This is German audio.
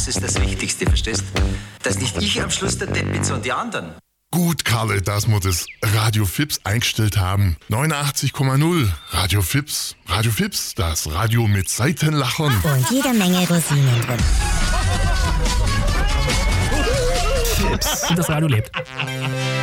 Das ist das Wichtigste, verstehst? Dass nicht ich am Schluss der Depp bin, sondern die anderen. Gut, Karle, dass wir das Radio Fips eingestellt haben. 89,0 Radio Fips. Radio Fips, das Radio mit Seitenlachern. Und jede Menge Rosinen drin. Und das Radio lebt.